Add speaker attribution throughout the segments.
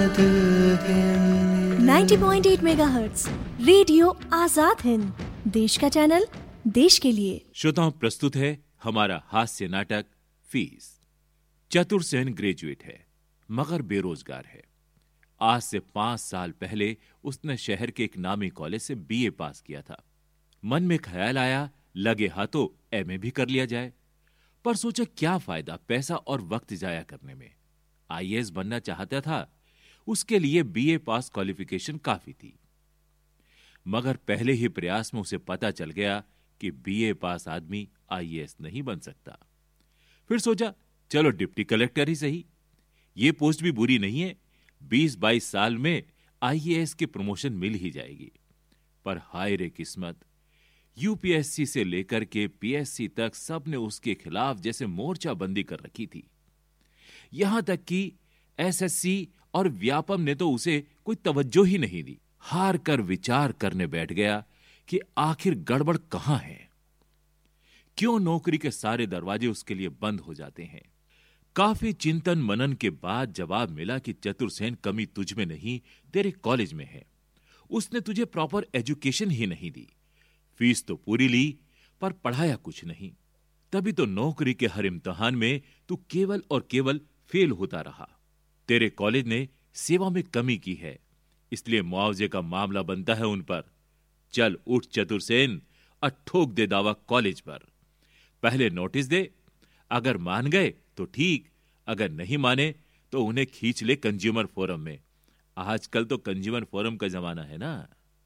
Speaker 1: 90.8 megahertz radio Azad Hind, देश का channel, देश के लिए।
Speaker 2: श्रोताओं, प्रस्तुत है हमारा हास्य नाटक फीस। चतुर सेन ग्रेजुएट है मगर बेरोजगार है। आज से 5 साल पहले उसने शहर के एक नामी कॉलेज से बीए पास किया था। मन में ख्याल आया लगे हाथों एमए भी कर लिया जाए, पर सोचा क्या फायदा पैसा और वक्त जाया करने में। आईएएस बनना चाहता था, उसके लिए बीए पास क्वालिफिकेशन काफी थी। मगर पहले ही प्रयास में उसे पता चल गया कि बीए पास आदमी आईएएस नहीं बन सकता। फिर सोचा चलो डिप्टी कलेक्टर ही सही, ये पोस्ट भी बुरी नहीं है, 20-22 साल में आईएएस की प्रमोशन मिल ही जाएगी। पर हाय रे किस्मत, यूपीएससी से लेकर के पीएससी तक सबने उसके खिलाफ जैसे मोर्चाबंदी कर रखी थी। यहां तक कि एसएससी और व्यापम ने तो उसे कोई तवज्जो ही नहीं दी। हार कर विचार करने बैठ गया कि आखिर गड़बड़ कहां है, क्यों नौकरी के सारे दरवाजे उसके लिए बंद हो जाते हैं। काफी चिंतन मनन के बाद जवाब मिला कि चतुर सेन, कमी तुझ में नहीं, तेरे कॉलेज में है। उसने तुझे प्रॉपर एजुकेशन ही नहीं दी। फीस तो पूरी ली पर पढ़ाया कुछ नहीं। तभी तो नौकरी के हर इम्तिहान में तू केवल और केवल फेल होता रहा। तेरे कॉलेज ने सेवा में कमी की है, इसलिए मुआवजे का मामला बनता है उन पर। चल उठ चतुर सेन, ठोक दे दावा कॉलेज पर। पहले नोटिस दे, अगर मान गए तो ठीक, अगर नहीं माने तो उन्हें खींच ले कंज्यूमर फोरम में। आजकल तो कंज्यूमर फोरम का जमाना है ना।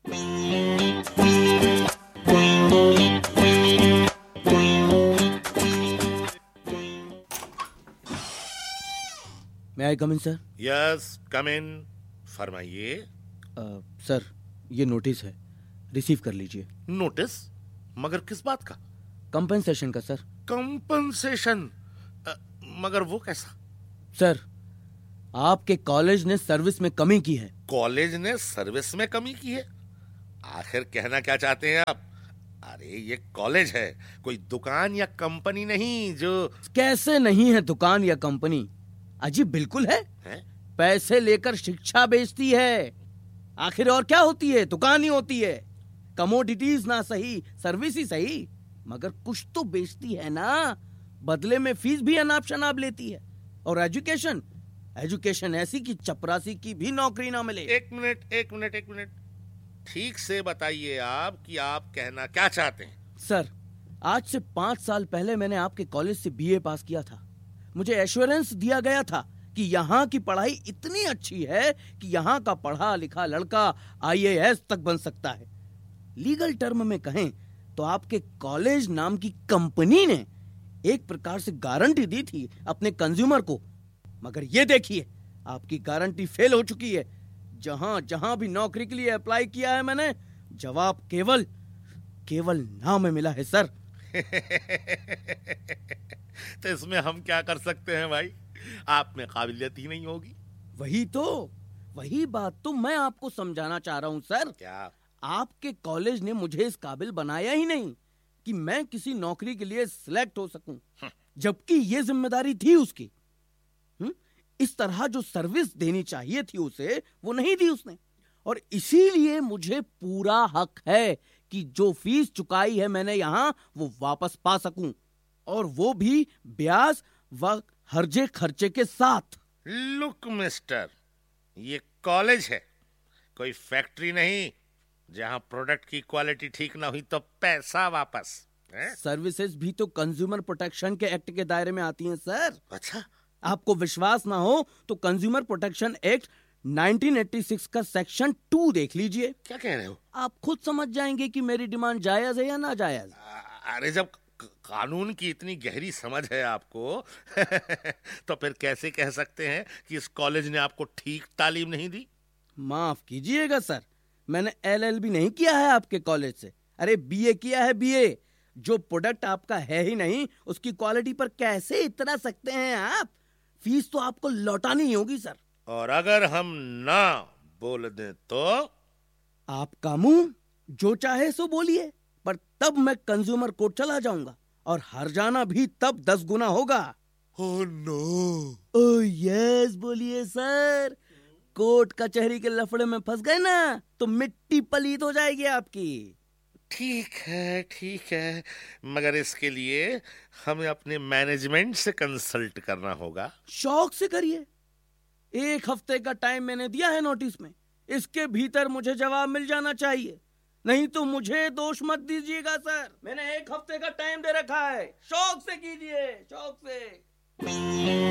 Speaker 3: May I come in, sir?
Speaker 4: Yes, कम इन। फरमाइए।
Speaker 3: सर, ये नोटिस है, रिसीव कर लीजिए।
Speaker 4: नोटिस? मगर किस बात का?
Speaker 3: कंपनसेशन का सर।
Speaker 4: कंपनसेशन? मगर वो कैसा?
Speaker 3: सर, आपके कॉलेज ने सर्विस में कमी की है।
Speaker 4: कॉलेज ने सर्विस में कमी की है? आखिर कहना क्या चाहते हैं आप? अरे ये कॉलेज है, कोई दुकान या कंपनी नहीं जो।
Speaker 3: कैसे नहीं है दुकान या कंपनी? अजी बिल्कुल है। पैसे लेकर शिक्षा बेचती है। आखिर और क्या होती है? दुकान ही होती है। कमोडिटीज ना सही, सर्विस ही सही, मगर कुछ तो बेचती है ना। बदले में फीस भी अनाप शनाप लेती है। और एजुकेशन ऐसी कि चपरासी की भी नौकरी ना मिले।
Speaker 4: एक मिनट, ठीक से बताइए आप कि आप कहना क्या चाहते हैं।
Speaker 3: सर, आज से 5 साल पहले मैंने आपके कॉलेज से बीए पास किया था। मुझे एश्योरेंस दिया गया था कि यहाँ की पढ़ाई इतनी अच्छी है कि यहाँ का पढ़ा लिखा लड़का आईएएस तक बन सकता है। लीगल टर्म में कहें तो आपके कॉलेज नाम की कंपनी ने एक प्रकार से गारंटी दी थी अपने कंज्यूमर को। मगर ये देखिए, आपकी गारंटी फेल हो चुकी है। जहां भी नौकरी के लिए अप्लाई किया है मैंने, जवाब केवल नाम में मिला है सर।
Speaker 4: तो इसमें हम क्या कर सकते हैं भाई? आप में काबिलियत ही नहीं होगी।
Speaker 3: वही बात तो मैं आपको समझाना चाह रहा हूँ सर।
Speaker 4: क्या? आपके
Speaker 3: कॉलेज ने मुझे इस काबिल बनाया ही नहीं कि मैं किसी नौकरी के लिए सिलेक्ट हो सकूं, जबकि ये जिम्मेदारी थी उसकी। इस तरह जो सर्विस देनी चाहिए थी उसे, वो नहीं दी उसने। और इसीलिए मुझे पूरा हक है कि जो फीस चुकाई है मैंने यहां, वो वापस पा सकूं, और वो भी ब्याज व हर्जे खर्चे के साथ।
Speaker 4: लुक मिस्टर, ये कॉलेज है, कोई फैक्ट्री नहीं जहां प्रोडक्ट की क्वालिटी ठीक ना हुई तो पैसा वापस।
Speaker 3: सर्विसेज भी तो कंज्यूमर प्रोटेक्शन के एक्ट के दायरे में आती हैं सर।
Speaker 4: अच्छा,
Speaker 3: आपको विश्वास ना हो तो कंज्यूमर प्रोटेक्शन एक्ट 1986 का सेक्शन 2 देख लीजिए।
Speaker 4: क्या कह रहे हो?
Speaker 3: आप खुद समझ जाएंगे कि मेरी डिमांड जायज है या ना जायज।
Speaker 4: अरे जब कानून की इतनी गहरी समझ है आपको तो फिर कैसे कह सकते हैं कि इस कॉलेज ने आपको ठीक तालीम नहीं दी?
Speaker 3: माफ कीजिएगा सर, मैंने एलएलबी नहीं किया है आपके कॉलेज से। अरे बीए किया है, बीए। जो प्रोडक्ट आपका है ही नहीं, उसकी क्वालिटी पर कैसे इतना सकते हैं आप? फीस तो आपको लौटानी ही होगी सर।
Speaker 4: और अगर हम ना बोल दें तो?
Speaker 3: आपका मुंह, जो चाहे सो बोलिए, पर तब मैं कंज्यूमर कोर्ट चला जाऊंगा और हर्जाना भी तब 10 गुना होगा।
Speaker 4: Oh no.
Speaker 3: ओह यस बोलिए सर। कोर्ट कचहरी के लफड़े में फंस गए ना तो मिट्टी पलीत हो जाएगी आपकी।
Speaker 4: ठीक है, मगर इसके लिए हमें अपने मैनेजमेंट से कंसल्ट करना होगा।
Speaker 3: शौक से करिए। 1 हफ्ते का टाइम मैंने दिया है नोटिस में, इसके भीतर मुझे जवाब मिल जाना चाहिए, नहीं तो मुझे दोष मत दीजिएगा सर। मैंने 1 हफ्ते का टाइम दे रखा है, शौक से कीजिए, शौक से।